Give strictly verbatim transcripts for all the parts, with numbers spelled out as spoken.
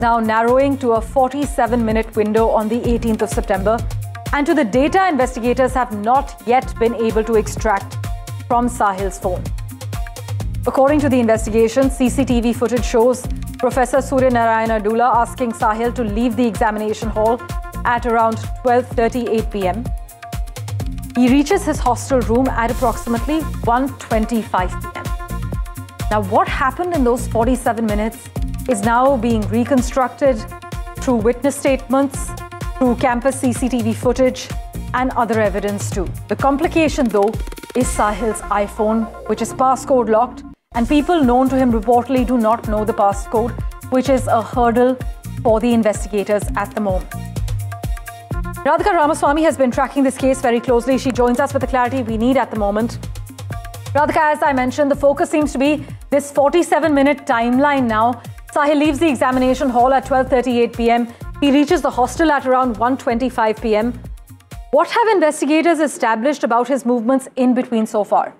now narrowing to a forty-seven minute window on the eighteenth of September. And to the data investigators have not yet been able to extract from Sahil's phone. According to the investigation, C C T V footage shows Professor Surya Narayana Dula asking Sahil to leave the examination hall at around twelve thirty-eight p m He reaches his hostel room at approximately one twenty-five p m Now, what happened in those forty-seven minutes is now being reconstructed through witness statements, through campus C C T V footage, and other evidence too. The complication, though, is Sahil's iPhone, which is passcode locked, and people known to him reportedly do not know the passcode, which is a hurdle for the investigators at the moment. Radhika Ramaswamy has been tracking this case very closely. She joins us with the clarity we need at the moment. Radhika, as I mentioned, the focus seems to be this forty-seven minute timeline now. Sahil leaves the examination hall at twelve thirty-eight p m He reaches the hostel at around one twenty-five p m What have investigators established about his movements in between so far?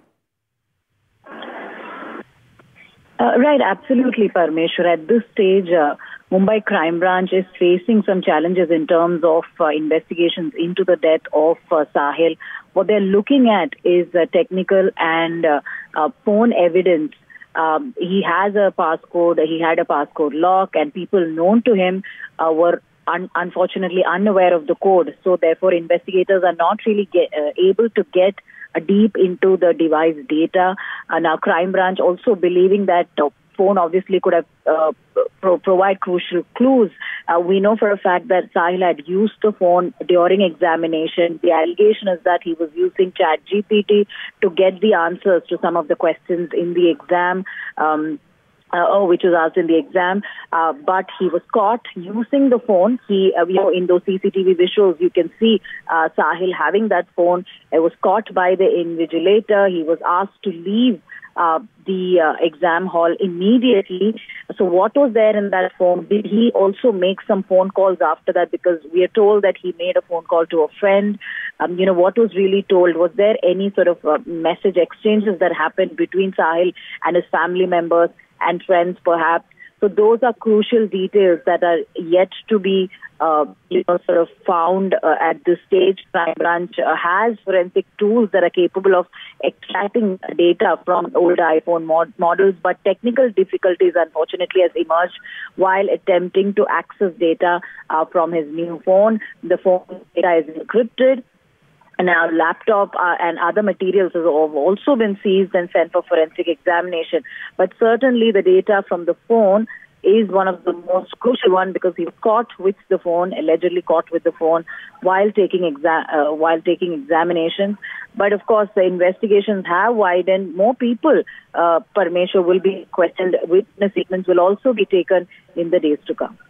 Uh, right, absolutely, Parmeshwar. At this stage, uh, Mumbai Crime Branch is facing some challenges in terms of uh, investigations into the death of uh, Sahil. What they're looking at is uh, technical and uh, uh, phone evidence. Um, he has a passcode, he had a passcode lock, and people known to him uh, were un unfortunately unaware of the code. So therefore, investigators are not really get, uh, able to get uh, deep into the device data. Uh, now, Crime Branch also believing that uh, phone obviously could have uh, pro provide crucial clues. Uh, we know for a fact that Sahil had used the phone during examination. The allegation is that he was using ChatGPT to get the answers to some of the questions in the exam. Um, Uh, oh, which was asked in the exam, uh, but he was caught using the phone. He, uh, you know, in those C C T V visuals, you can see uh, Sahil having that phone. It was caught by the invigilator. He was asked to leave uh, the uh, exam hall immediately. So what was there in that phone? Did he also make some phone calls after that? Because we are told that he made a phone call to a friend. Um, you know, what was really told? Was there any sort of uh, message exchanges that happened between Sahil and his family members and friends, perhaps? So those are crucial details that are yet to be, uh, you know, sort of found uh, at this stage. Crime Branch uh, has forensic tools that are capable of extracting data from old iPhone mod models, but technical difficulties, unfortunately, has emerged while attempting to access data uh, from his new phone. The phone data is encrypted. Now, laptop uh, and other materials have also been seized and sent for forensic examination. But certainly the data from the phone is one of the most crucial one, because he was caught with the phone, allegedly caught with the phone while taking exam uh, while taking examinations. But of course, the investigations have widened. More people, uh, Parmeshwar, will be questioned. Witness statements will also be taken in the days to come.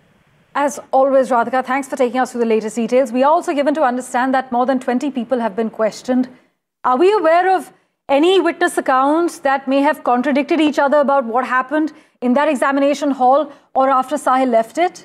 As always, Radhika, thanks for taking us through the latest details. We are also given to understand that more than twenty people have been questioned. Are we aware of any witness accounts that may have contradicted each other about what happened in that examination hall or after Sahil left it?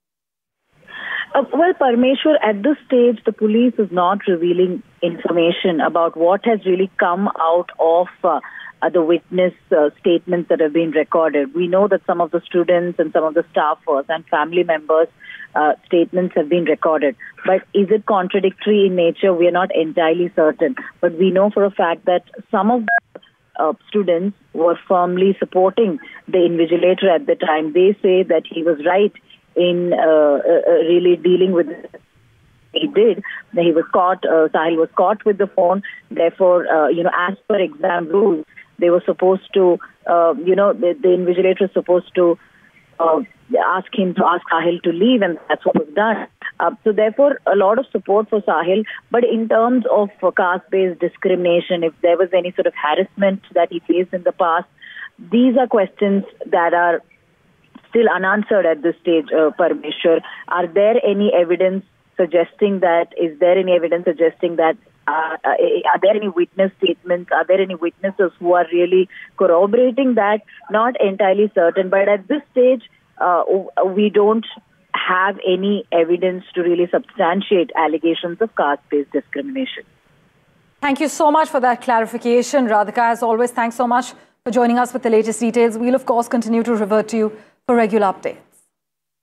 Uh, well, Parmeshwar, at this stage, the police is not revealing information about what has really come out of uh, Uh, the witness uh, statements that have been recorded. We know that some of the students and some of the staffers and family members' uh, statements have been recorded. But is it contradictory in nature? We are not entirely certain. But we know for a fact that some of the uh, students were firmly supporting the invigilator at the time. They say that he was right in uh, uh, really dealing with it. He did. He was caught. Uh, Sahil was caught with the phone. Therefore, uh, you know, as per exam rules, they were supposed to, uh, you know, the, the invigilator was supposed to uh, ask him to ask Sahil to leave, and that's what was done. Uh, so therefore, a lot of support for Sahil. But in terms of uh, caste-based discrimination, if there was any sort of harassment that he faced in the past, these are questions that are still unanswered at this stage, uh, Parmeshwar. Are there any evidence suggesting that, is there any evidence suggesting that, uh, are there any witness statements, are there any witnesses who are really corroborating that? Not entirely certain, but at this stage, uh, we don't have any evidence to really substantiate allegations of caste-based discrimination. Thank you so much for that clarification, Radhika. As always, thanks so much for joining us with the latest details. We'll, of course, continue to revert to you for regular updates.